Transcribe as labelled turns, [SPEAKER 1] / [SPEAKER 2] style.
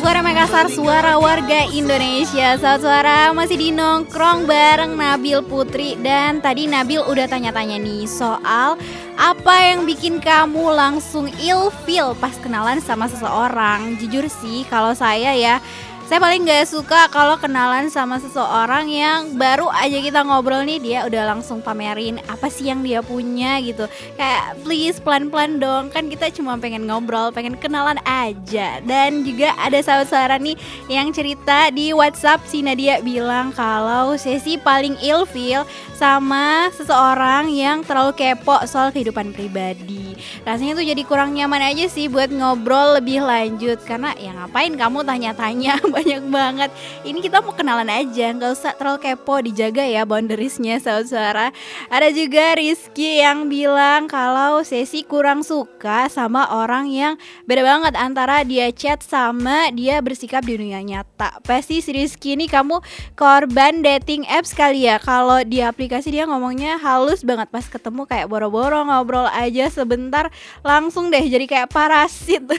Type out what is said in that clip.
[SPEAKER 1] Suara Makassar, suara warga Indonesia. Saat suara masih di nongkrong bareng Nabil Putri. Dan tadi Nabil udah tanya-tanya nih soal apa yang bikin kamu langsung ilfeel pas kenalan sama seseorang. Jujur sih kalau saya paling gak suka kalau kenalan sama seseorang yang baru aja kita ngobrol nih, dia udah langsung pamerin apa sih yang dia punya gitu. Kayak please pelan-pelan dong, kan kita cuma pengen ngobrol, pengen kenalan aja. Dan juga ada saudara nih yang cerita di WhatsApp, si Nadia bilang kalau sesi paling ilfeel sama seseorang yang terlalu kepo soal kehidupan pribadi. Rasanya tuh jadi kurang nyaman aja sih buat ngobrol lebih lanjut, karena ya ngapain kamu tanya-tanya banyak banget. Ini kita mau kenalan aja, nggak usah terlalu kepo, dijaga ya boundariesnya saudara. Ada juga Rizky yang bilang kalau sesi kurang suka sama orang yang beda banget antara dia chat sama dia bersikap di dunia nyata. Pasti si Rizky ini kamu korban dating apps kali ya. Kalau di aplikasi dia ngomongnya halus banget, pas ketemu kayak boro-boro ngobrol aja sebentar langsung deh jadi kayak parasit.